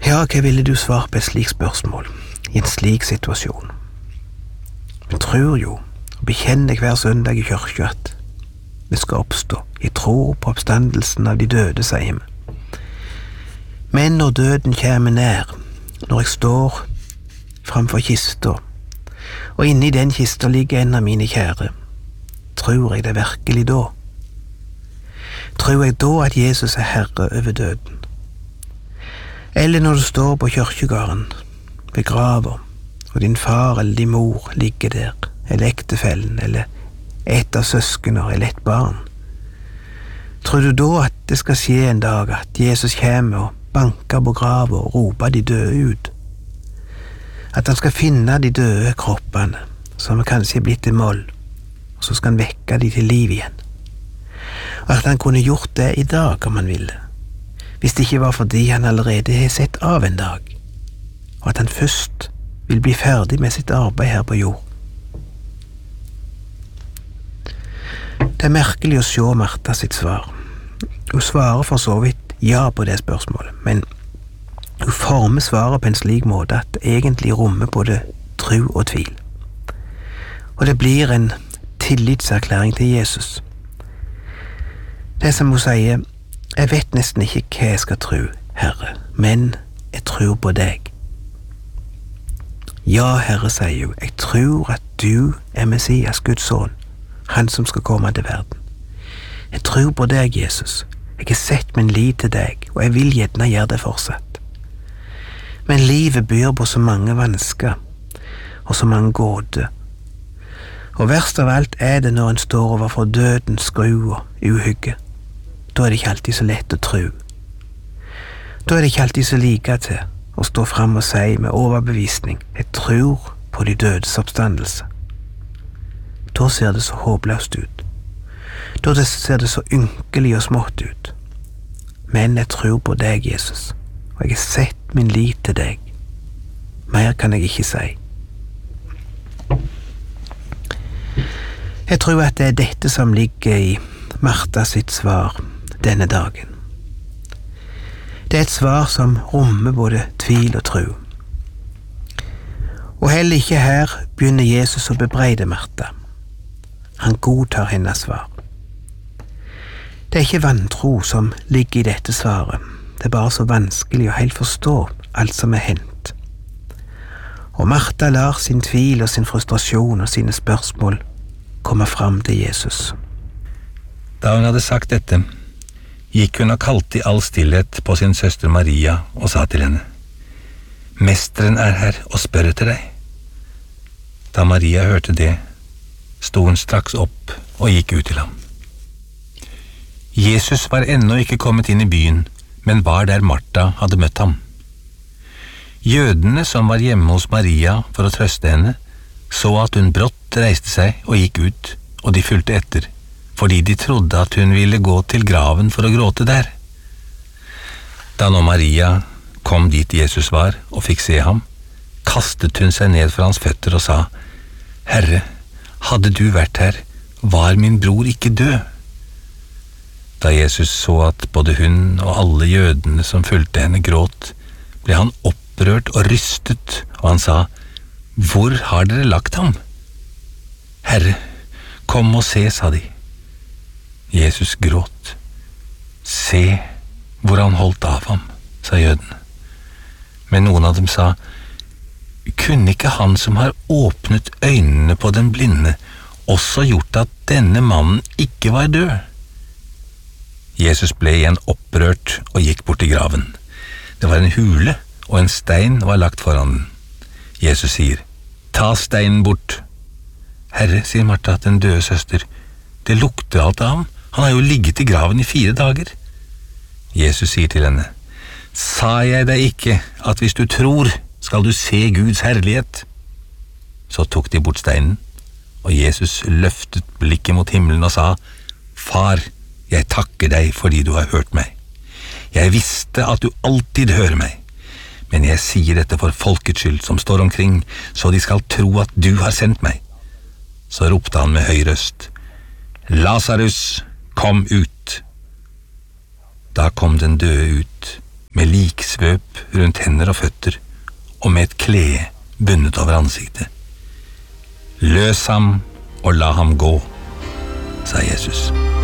Ja, hva ville du svare på et slikt spørsmål, i en slik situasjon? Vi tror jo, og bekjenner hver søndag i kirka at vi skal oppstå. Jeg tror på oppstandelsen av de døde, sier vi. Men når døden kommer nær, når jeg står framfor kista, og inni den kista ligger en av mine kjære, tror jeg det virkelig da? Tror jeg da at Jesus er herre over døden? Eller når du står på kirkegården, ved grava, og din far eller din mor ligger der, eller ektefellen, eller et av søskene, eller et barn. Tror du da at det skal skje en dag at Jesus kommer og banker på grava og roper de døde ut? At han skal finne de døde kroppene, som kanskje er blitt til moll, og så skal han vekke de til liv igjen? Og at han kunne gjort det i dag om han ville, hvis det ikke var fordi han allerede har sett av en dag, og at han først vil bli ferdig med sitt arbeid her på jord. Det er merkelig å se Martha sitt svar. Hun svarer for så vidt ja på det spørsmålet, men hun former svaret på en slik måte at det egentlig rommer både tro og tvil. Og det blir en tillitserklæring til Jesus. Det er som hun sier, jeg vet nesten ikke hva jeg skal tro, Herre, men jeg tror på deg. Ja, Herre, sier hun, jeg tror at du er Messias, Guds sønn, han som skal komme til verden. Jeg tror på deg, Jesus. Jeg har sett min lit til deg, og jeg vil gjerne gjøre det fortsatt. Men livet byr på så mange vansker, og så mange gåter. Og verst av alt er det når en står overfor dødens skru og uhygge. Da er det ikke alltid så lett å tro. Da er det ikke alltid så like til å stå fram og si med overbevisning, jeg tror på de dødes oppstandelse. Da ser det så håpløst ut. Da ser det så ynkelig og smått ut. Men jeg tror på deg, Jesus, og jeg har sett min lit til deg. Mer kan jeg ikke si. Jeg tror at det er dette som ligger i Martha sitt svar denne dagen. Det er et svar som rommer både tvil og tro. Og heller ikke her begynner Jesus å bebreide Martha. Han godtar hennes svar. Det er ikke vantro som ligger i dette svaret. Det er bare så vanskelig å helt forstå alt som er hendt. Og Martha lar sin tvil og sin frustrasjon og sine spørsmål komme fram til Jesus. Da hun hadde sagt dette, gikk hun og kalte i all stillhet på sin søster Maria og sa til henne, «Mesteren er her og spør etter deg.» Da Maria hørte det, sto hun straks opp og gikk ut til ham. Jesus var ennå ikke kommet inn i byen, men var der Martha hadde møtt ham. Jødene som var hjemme hos Maria for å trøste henne, så at hun brått reiste seg og gikk ut, og de fulgte etter, fordi de trodde at hun ville gå til graven for å gråte der. Da nå Maria kom dit Jesus var og fikk se ham, kastet hun seg ned for hans føtter og sa, «Herre, hadde du vært her, var min bror ikke død?» Da Jesus så at både hun og alle jødene som fulgte henne gråt, ble han opprørt og rystet, og han sa, «Hvor har dere lagt ham?» «Herre, kom og se», sa de. Jesus gråt. «Se hvor han holdt av ham», sa jødene. Men noen av dem sa, «Kunne ikke han som har åpnet øynene på den blinde, også gjort at denne mannen ikke var død?» Jesus ble igjen opprørt og gikk bort til graven. Det var en hule, og en stein var lagt foran den. Jesus sier, «Ta steinen bort.» «Herre», sier Martha, den døde søster, «det lukter alt av ham. Han har jo ligget i graven i 4 dager.» Jesus sier til henne, «Sa jeg deg ikke at hvis du tror, skal du se Guds herlighet?» Så tok de bort steinen, og Jesus løftet blikket mot himmelen og sa, «Far, jeg takker deg fordi du har hørt meg. Jeg visste at du alltid hører meg, men jeg sier dette for folkets skyld som står omkring, så de skal tro at du har sendt meg.» Så ropte han med høy røst, «Lazarus, kom ut!» Da kom den døde ut, med liksvøp rundt hender og føtter, og med et klede bundet over ansiktet. Løs ham og la ham gå, sa Jesus.